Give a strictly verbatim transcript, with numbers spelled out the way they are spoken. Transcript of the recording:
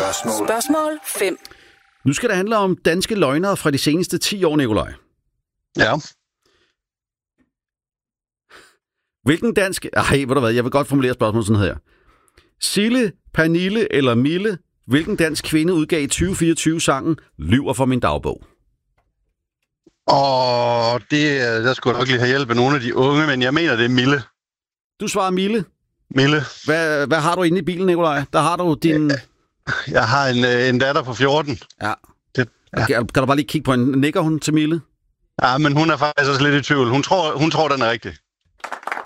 spørgsmål. Spørgsmål fem. Nu skal det handle om danske løgnere fra de seneste ti år, Nikolaj. Ja. Hvilken dansk... Ej, ved du hvad, jeg vil godt formulere spørgsmålet sådan her. Sille, Pernille eller Mille, hvilken dansk kvinde udgav i tyve fireogtyve sangen Lyver for min dagbog? Og det der skulle jeg nok lige have hjælp af nogle af de unge, men jeg mener, det er Mille. Du svarer Mille. Mille. Hvad, hvad har du inde i bilen, Nikolaj? Der har du din... Jeg har en, en datter på fjorten. Ja. Det, ja. Kan, kan du bare lige kigge på en... Nikker hun til Mille? Ja, men hun er faktisk også lidt i tvivl. Hun tror, hun tror den er rigtig.